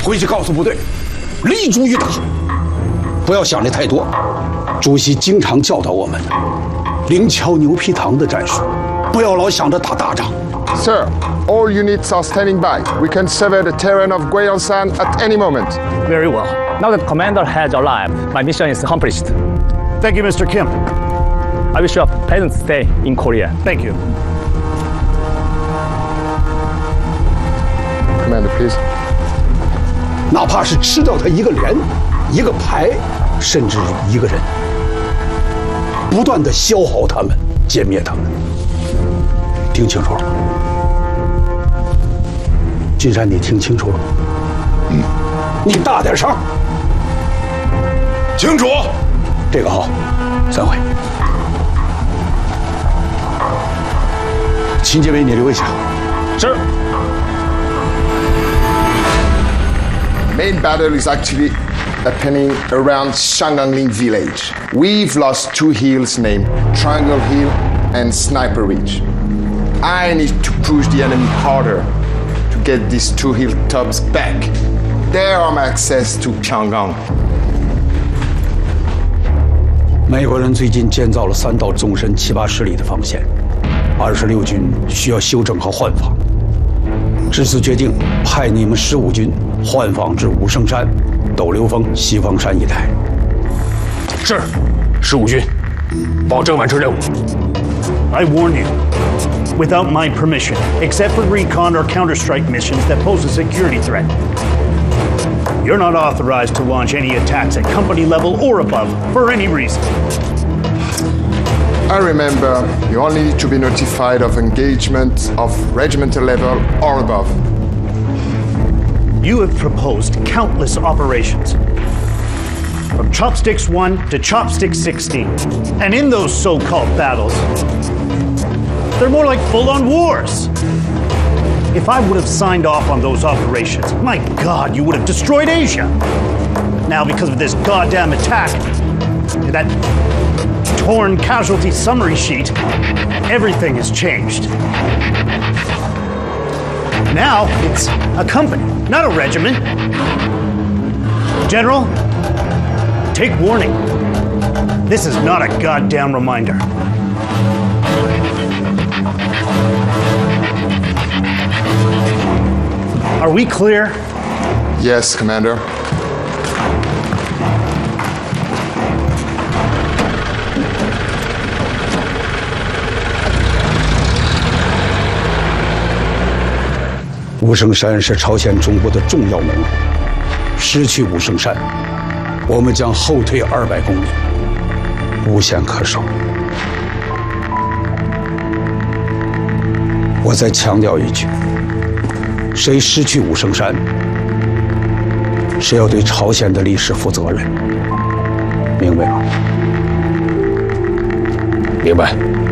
回去告诉部队，立足于打，不要想的太多。主席经常教导我们的灵巧牛皮糖的战术，不要老想着打大仗。 Sir, all units are standing by. We can survey the terrain of Gyeongsang at any moment. Very well. Now that Commander has arrived, my mission is accomplished. Thank you, Mr. Kim. I wish you a pleasant stay in Korea. Thank you. Commander, please. 哪怕是吃掉他一个连、一个排，甚至一个人，不断的消耗他们，歼灭他们。听清楚了吗？金山，你听清楚了吗？你大点声。 清楚。 这个好，散会。秦杰伟，你留一下。 是。 Main battle is actually happening around Shangangling village. We've lost two hills named Triangle Hill and Sniper Ridge. I need to push the enemy harder to get these two hilltops back. There are my access to Pyongyang. 美国人最近建造了3道纵深7-80里的防线，26军需要修正和换防，至此决定派你们15军换防至武圣山、斗流峰、西方山一带。 是，15军，保证完成任务。 I warn you, without my permission, except for recon or counter-strike missions that pose a security threat, you're not authorized to launch any attacks at company level or above for any reason. I remember you only need to be notified of engagement of regimental level or above. You have proposed countless operations, from Chopsticks 1 to Chopsticks 16. And in those so-called battles, they're more like full-on wars. If I would have signed off on those operations, my God, you would have destroyed Asia. Now, because of this goddamn attack, that torn casualty summary sheet, everything has changed. Now, it's a company, not a regiment. General, take warning. This is not a goddamn reminder. Are we clear? Yes, Commander. «武圣山是朝鲜中部的重要门户，失去武圣山，我们将后退200公里，无险可守。我再强调一句，谁失去武圣山，谁要对朝鲜的历史负责任，明白吗？ 明白。